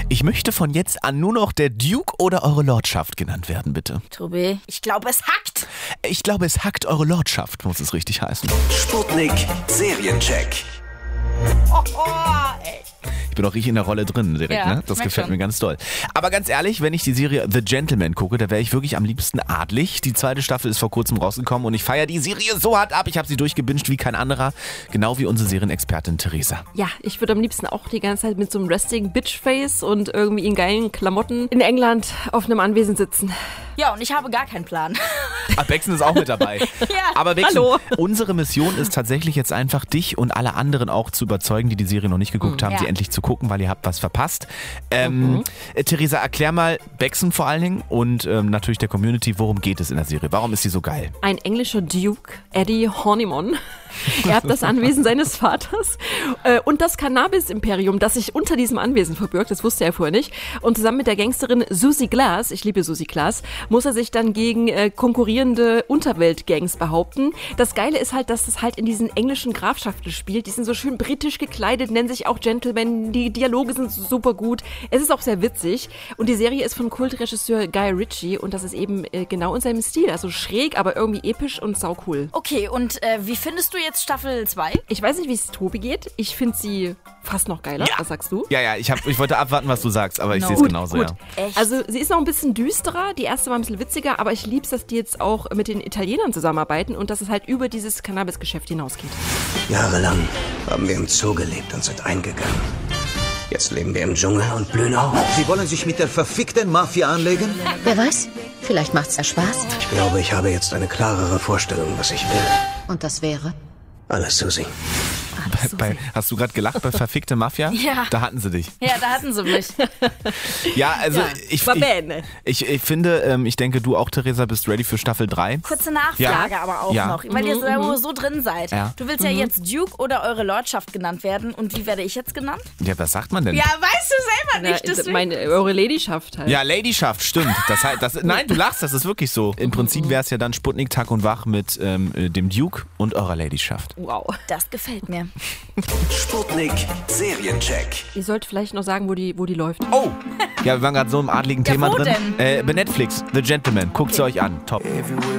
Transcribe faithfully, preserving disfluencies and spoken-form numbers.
Ich möchte von jetzt an nur noch der Duke oder Eure Lordschaft genannt werden, bitte. Tobi, ich glaube, es hackt. Ich glaube, es hackt Eure Lordschaft, muss es richtig heißen. Sputnik Seriencheck. Oh, oh, ey. Ich bin auch richtig in der Rolle drin direkt, Ja, ne? Das merk gefällt schon. mir ganz doll. Aber ganz ehrlich, wenn ich die Serie The Gentleman gucke, da wäre ich wirklich am liebsten adlig. Die zweite Staffel ist vor kurzem rausgekommen und ich feiere die Serie so hart ab. Ich habe sie durchgebinged wie kein anderer. Genau wie unsere Serienexpertin Theresa. Ja, ich würde am liebsten auch die ganze Zeit mit so einem resting Bitch-Face und irgendwie in geilen Klamotten in England auf einem Anwesen sitzen. Ja, und ich habe gar keinen Plan. Ah, Bexen ist auch mit dabei. Ja, Aber Bexen, hallo. unsere Mission ist tatsächlich jetzt einfach, dich und alle anderen auch zu überzeugen, die die Serie noch nicht geguckt haben, Ja. die endlich zu gucken, weil ihr habt was verpasst. Ähm, Mhm. äh, Theresa, erklär mal Bexen vor allen Dingen und ähm, natürlich der Community, worum geht es in der Serie? Warum ist sie so geil? Ein englischer Duke, Eddie Horniman, erbt das Anwesen seines Vaters äh, und das Cannabis-Imperium, das sich unter diesem Anwesen verbirgt, das wusste er vorher nicht. Und zusammen mit der Gangsterin Susie Glass, ich liebe Susie Glass, muss er sich dann gegen äh, konkurrierende Unterweltgangs behaupten. Das Geile ist halt, dass das halt in diesen englischen Grafschaften spielt. Die sind so schön britisch gekleidet, nennen sich auch Gentlemen. Die Dialoge sind super gut. Es ist auch sehr witzig. Und die Serie ist von Kultregisseur Guy Ritchie und das ist eben äh, genau in seinem Stil. Also schräg, aber irgendwie episch und sau cool. Okay, und äh, wie findest du jetzt Staffel zwei? Ich weiß nicht, wie es Tobi geht. Ich finde sie fast noch geiler. Ja. Was sagst du? Ja, ja, ich, hab, ich wollte abwarten, was du sagst, aber ich No. sehe es Gut, genauso, Gut. ja. Echt? Also sie ist noch ein bisschen düsterer. Die erste war ein bisschen witziger, aber ich lieb's, dass die jetzt auch mit den Italienern zusammenarbeiten und dass es halt über dieses Cannabis-Geschäft hinausgeht. Jahrelang haben wir im Zoo gelebt und sind eingegangen. Jetzt leben wir im Dschungel und blühen auf. Sie wollen sich mit der verfickten Mafia anlegen? Wer weiß, vielleicht macht's ja Spaß. Ich glaube, ich habe jetzt eine klarere Vorstellung, was ich will. Und das wäre? Alles, Susi. Bei, bei, hast du gerade gelacht bei Verfickte Mafia? Ja. Da hatten sie dich. Ja, da hatten sie mich. Ja, also Ja, ich, va ich, bene. ich, ich finde, ähm, ich denke, du auch, Theresa, bist ready für Staffel drei. Kurze Nachfrage Ja. aber auch Ja. noch, weil ihr so, so drin seid. Ja. Du willst ja jetzt Duke oder Eure Lordschaft genannt werden. Und wie werde ich jetzt genannt? Ja, was sagt man denn? Ja, weißt du selber nicht. Na, Deswegen. meine, eure Ladyschaft halt. Ja, Ladyschaft, stimmt. Das, heißt, das, nein, du lachst, das ist wirklich so. Im Prinzip wäre es ja dann Sputnik Tag und Wach mit ähm, äh, dem Duke und eurer Ladyschaft. Wow. Das gefällt mir. Sputnik Seriencheck. Ihr sollt vielleicht noch sagen, wo die, wo die läuft. Oh! Ja, wir waren gerade so im adligen Ja, Thema wo drin. denn? Äh, bei Netflix, The Gentleman. Guckt sie euch an. Top.